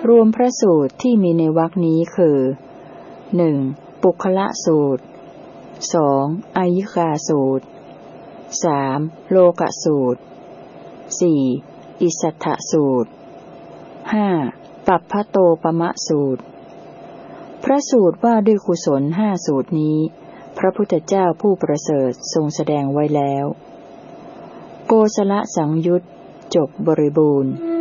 รวมพระสูตรที่มีในวรรคนี้คือ 1. ปุคละสูตร 2. อายิกาสูตร 3. โลกสูตร 4. อิสัทธสูตร 5. ปัปพโตปมะสูตรพระสูตรว่าด้วยกุศล5สูตรนี้พระพุทธเจ้าผู้ประเสริฐทรงแสดงไว้แล้วโกศลสังยุตจบบริบูรณ์